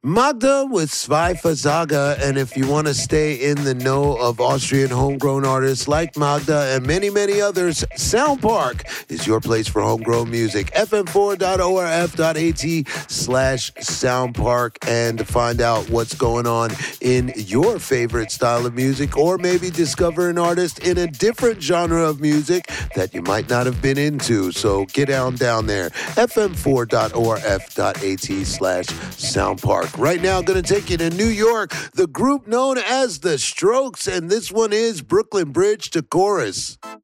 Magda with Zweifelsaga, and if you want to stay in the know of Austrian homegrown artists like Magda and many, many others, Sound Park is your place for homegrown music. fm4.orf.at/soundpark, and to find out what's going on in your favorite style of music, or maybe discover an artist in a different genre of music that you might not have been into. So get on down there, fm4.orf.at/soundpark. Right now, going to take you to New York, the group known as The Strokes, and this one is Brooklyn Bridge to Chorus.